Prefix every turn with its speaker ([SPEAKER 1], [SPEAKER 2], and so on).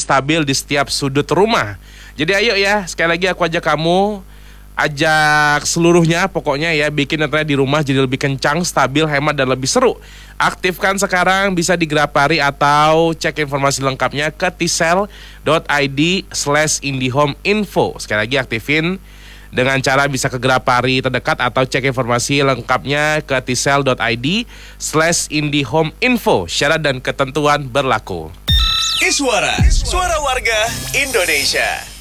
[SPEAKER 1] stabil di setiap sudut rumah. Jadi ayo ya, sekali lagi aku ajak kamu, ajak seluruhnya pokoknya ya, bikin internet di rumah jadi lebih kencang, stabil, hemat, dan lebih seru. Aktifkan sekarang, bisa di Grapari atau cek informasi lengkapnya ke tcell.id/indihome-info. Sekali lagi aktifin dengan cara bisa ke Grapari terdekat atau cek informasi lengkapnya ke tcell.id/indihome-info. Syarat dan ketentuan berlaku.
[SPEAKER 2] Iswara, suara warga Indonesia.